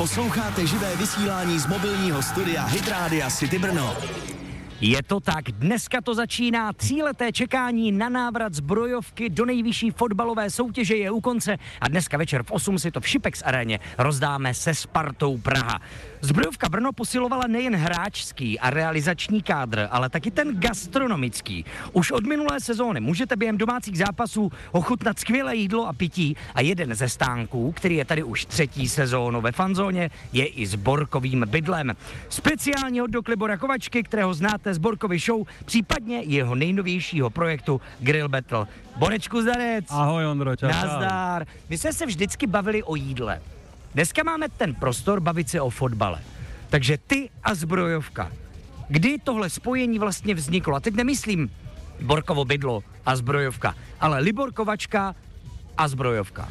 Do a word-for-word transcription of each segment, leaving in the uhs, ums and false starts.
Posloucháte živé vysílání z mobilního studia Hit Rádia City Brno. Je to tak, dneska to začíná, tříleté čekání na návrat zbrojovky do nejvyšší fotbalové soutěže je u konce a dneska večer v osm si to v Šipex aréně rozdáme se Spartou Praha. Zbrojovka Brno posilovala nejen hráčský a realizační kádr, ale taky ten gastronomický. Už od minulé sezóny můžete během domácích zápasů ochutnat skvělé jídlo a pití a jeden ze stánků, který je tady už třetí sezónu ve fanzóně, je i s borkovým bydlem. Speciální hot dog Libora Kovačky, kterého znáte z Borkovy show, případně jeho nejnovějšího projektu Grill Battle. Borečku, zdarec. Ahoj, Ondro, čau. Nazdar. My jsme se vždycky bavili o jídle. Dneska máme ten prostor bavit se o fotbale. Takže ty a zbrojovka. Kdy tohle spojení vlastně vzniklo? A teď nemyslím Borkovo bydlo a zbrojovka, ale Libor Kovačka a zbrojovka.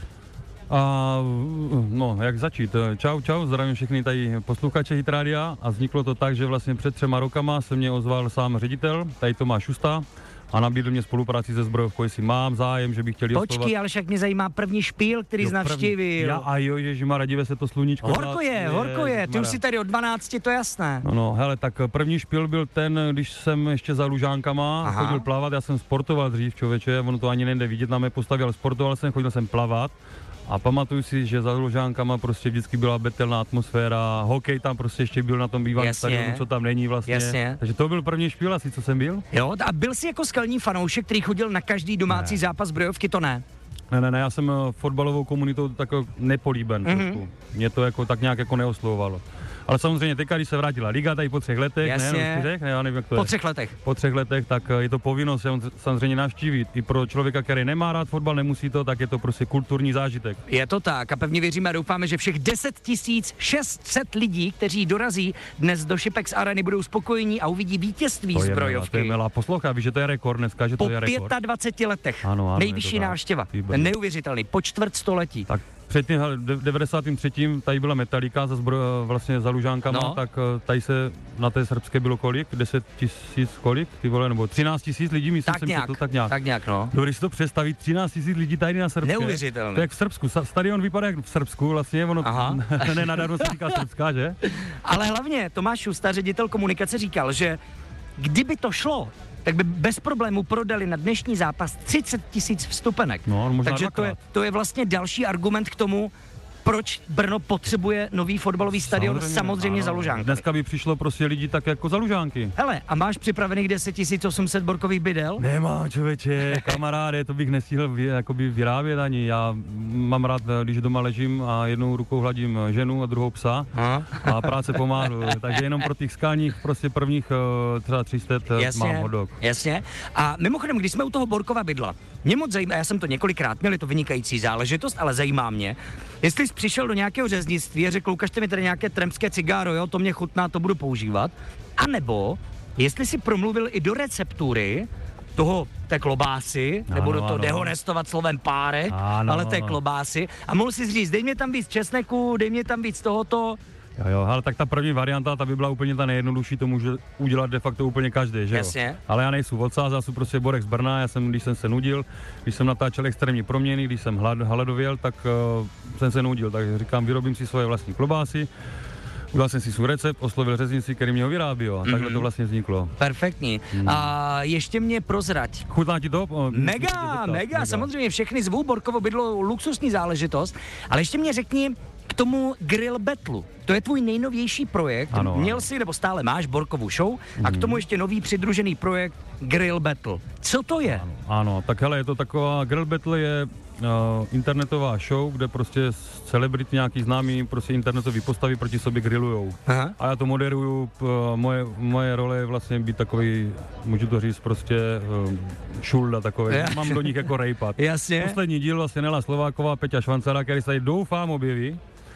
A, no, jak začít? Čau, čau, zdravím všechny tady posluchače Hit Rádia a vzniklo to tak, že vlastně před třema rokama se mě ozval sám ředitel, tady Tomáš Šusta, a nabídl mě spolupráci se zbrojovkou, jestli mám zájem, že bych chtěl Počkej, ostovat. Ale však mě zajímá první špíl, který jsi navštívil. Já a jo, ježima, radíve se to sluníčko. Horko je, je, horko je, ty už si tady od dvanácti, to jasné. No, no, hele, tak první špíl byl ten, když jsem ještě za Lužánkama Aha. chodil plavat, já jsem sportoval dřív, člověče, ono to ani nejde vidět na mé postavě, ale sportoval jsem, chodil jsem plavat. A pamatuju si, že za Lužánkama prostě vždycky byla betelná atmosféra, hokej tam prostě ještě byl na tom bývalém stadionu, co tam není vlastně. Jasně. Takže to byl první špíl asi, co jsem byl. Jo, a byl jsi jako skalní fanoušek, který chodil na každý domácí ne. zápas zbrojovky, to ne? Ne, ne, ne, já jsem fotbalovou komunitou tak nepolíben mm-hmm. trošku. Mě to jako tak nějak jako neoslovovalo. Ale samozřejmě teďka, když se vrátila liga tady po třech letech, Jasně. ne, no, čtyřech, ne, já nevím, jak to po je. třech letech. Po třech letech, tak je to povinnost samozřejmě navštívit. I pro člověka, který nemá rád fotbal, nemusí to, tak je to prostě kulturní zážitek. Je to tak a pevně věříme a doufáme, že všech deset tisíc šest set lidí, kteří dorazí dnes do Šipex areny, budou spokojení a uvidí vítězství to zbrojovky. To je milá poslouchá, víš, že to je rekord dneska, že po to je rekord. Po pětadvaceti letech. Ano, ano, nejvyšší návštěva. Neuvěřitelný, po čtvrt století. Tak předtím, v devadesátém třetím tady byla Metallica za zbro, vlastně za Lužánkama, no. Tak tady se na té srbské bylo kolik? deset tisíc kolik? Ty vole, nebo třináct tisíc lidí, myslím, tak jsem nějak, to tak nějak. Tak nějak, no. Dobrý si to představit, třináct tisíc lidí tady na srbské. Neuvěřitelné. To je jak v Srbsku, stadion vypadá jak v Srbsku, vlastně ono, ne, nadarmo se říká srbská, že? Ale hlavně Tomáš Šusta, ředitel komunikace, říkal, že kdyby to šlo, tak by bez problému prodali na dnešní zápas třicet tisíc vstupenek. No, možná Takže to je, to je vlastně další argument k tomu, proč Brno potřebuje nový fotbalový stadion, samozřejmě, samozřejmě za Lužánky. Dneska by přišlo prostě lidi tak jako za Lužánky. Hele, a máš připravených deset tisíc osm set borkových bydel? Nemám, člověče, kamaráde, to bych nestihl vy, jakoby vyrábět ani. Já mám rád, když doma ležím a jednou rukou hladím ženu a druhou psa a, a práce pomáhnu. Takže jenom pro těch skalních prostě prvních třeba tři sta mám hot dog. Jasně. A mimochodem, když jsme u toho Borkova bydla, mě moc zajímá, já jsem to několikrát měl, je to vynikající záležitost, ale zajímá mě, jestli jsi přišel do nějakého řeznictví a řekl, ukažte mi tady nějaké tremské cigáro, jo, to mě chutná, to budu používat, anebo jestli si promluvil i do receptury toho, té klobásy, ano, nebudu to ano. dehonestovat slovem párek, ano, ale té klobásy, a mohl si říct, dej mě tam víc česneku, dej mě tam víc tohoto. Jo, jo, ale tak ta první varianta, ta by byla úplně ta nejjednodušší, to může udělat de facto úplně každý, že jo? Jasně. Ale já nejsem odsaz, já jsem prostě Borek z Brna, já jsem, když jsem se nudil, když jsem natáčel extrémní proměny, když jsem hlad, hladověl, tak uh, jsem se nudil, takže říkám, vyrobím si svoje vlastní klobásy. Udělal jsem si svůj recept, oslovil řeznici, který mě ho vyrábí, jo. Mm-hmm. Takhle to vlastně vzniklo. Perfektní. Mm. A ještě mě prozrať. Chutná ti to? O, mega, mega, mega, samozřejmě všechny zvou, Borkovo bydlo, luxusní záležitost, ale ještě mě řekni k tomu Grill Battle. To je tvůj nejnovější projekt. Ano, Měl ano. si, nebo stále máš Borkovu show mm. a k tomu ještě nový přidružený projekt Grill Battle. Co to je? Ano, ano, tak hele, je to taková, Grill Battle je uh, internetová show, kde prostě celebrity nějaký známý prostě internetový postavy proti sobě grillujou. Aha. A já to moderuju, p, moje, moje role je vlastně být takový, můžu to říct prostě uh, šulda takový. Ja. Mám do nich jako rejpat. Jasně. Poslední díl vlastně Nela Slováková, Peťa Švancara, který se tady doufám objeví.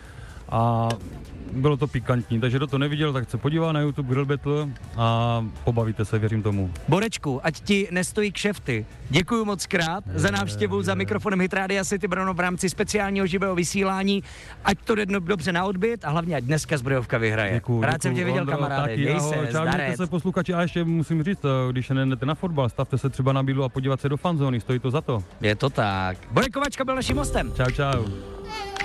A bylo to pikantní, takže kdo to neviděl, tak se podívá na YouTube Grill Battle a pobavíte se, věřím tomu. Borečku, ať ti nestojí kšefty. Děkuju moc krát je, za návštěvu, je. za mikrofonem Hit Rádia City Brno v rámci speciálního živého vysílání. Ať to jde dobře na odbyt a hlavně ať dneska zbrojovka vyhraje. Děkuju, Rád děkuju, jsem tě viděl, Ondro, kamaráde. Taky, Měj ahoj, se, čau, mějte se posluchači a ještě musím říct, když nejdete na fotbal, stavte se třeba na Bílu a podívat se do fanzóny, stojí to za to. Je to tak. Borek Kovačka byl naším hostem. Čau, čau.